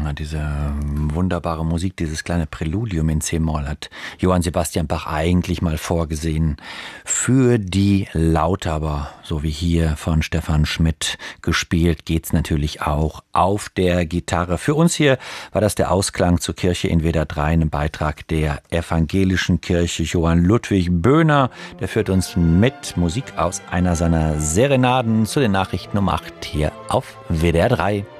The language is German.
Diese wunderbare Musik, dieses kleine Präludium in C-Moll hat Johann Sebastian Bach eigentlich mal vorgesehen für die Laute, aber so wie hier von Stefan Schmidt gespielt, geht's natürlich auch auf der Gitarre. Für uns hier war das der Ausklang zur Kirche in Wedert Rhein, im Beitrag der evangelischen Kirche. Johann Ludwig Böhner, der führt uns mit Musik aus einer seiner Serenaden zu den Nachrichten um 8 hier auf WDR 3.